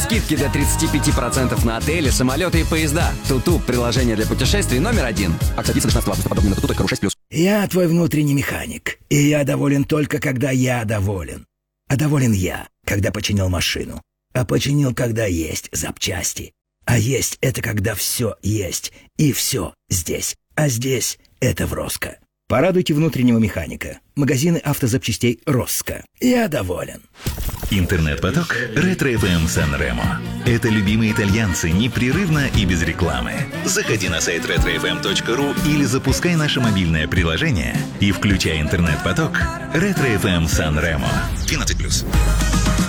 Скидки до 35% на отели, самолеты и поезда. Туту – приложение для путешествий номер 1. Акция длится до 16 августа. Подробнее на tutu.ru 6+. Я твой внутренний механик, и я доволен только, когда я доволен. А доволен я, когда починил машину. А починил, когда есть запчасти. А есть — это когда все есть, и все здесь. А здесь — это в Роско. Порадуйте внутреннего механика. Магазины автозапчастей Роско. Я доволен. Интернет-поток Ретро-ФМ Сан-Ремо. Это любимые итальянцы непрерывно и без рекламы. Заходи на сайт retrofm.ru или запускай наше мобильное приложение и включай интернет-поток Ретро-ФМ Сан-Ремо. 12+.